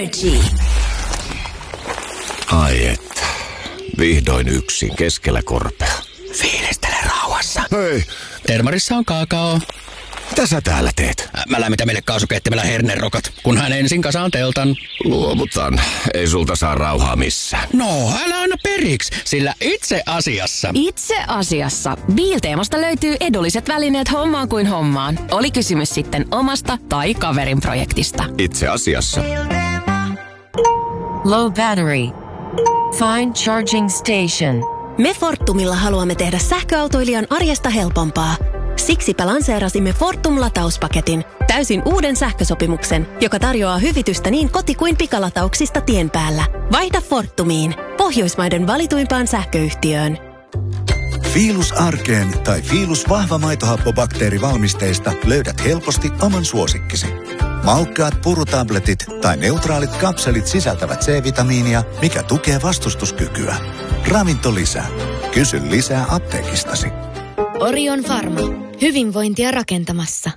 Energy. Ai että. Vihdoin yksin keskellä korpea. Fiilistele rauhassa. Hei, Termarissa on kaakao. mitä sä täällä teet? Mä lämmitän meille kaasukeittimellä hernerokat, kunhan ensin kasaan teltan. Luovutan. Ei sulta saa rauhaa missään. No, älä anna periksi, sillä itse asiassa Biilteemasta löytyy edulliset välineet hommaan kuin hommaan. Oli kysymys sitten omasta tai kaverin projektista. Itse asiassa. Low battery. Find charging station. Me Fortumilla haluamme tehdä sähköautoilijan arjesta helpompaa. Siksipä lanseerasimme Fortum-latauspaketin, täysin uuden sähkösopimuksen, joka tarjoaa hyvitystä niin koti- kuin pikalatauksista tien päällä. Vaihda Fortumiin, Pohjoismaiden valituimpaan sähköyhtiöön. Fiilus Arkeen tai Fiilus vahva maitohappobakteerivalmisteista löydät helposti oman suosikkisi. Maukkaat purutabletit tai neutraalit kapselit sisältävät C-vitamiinia, mikä tukee vastustuskykyä. Ravinto lisää. Kysy lisää apteekistasi. Orion Pharma. Hyvinvointia rakentamassa.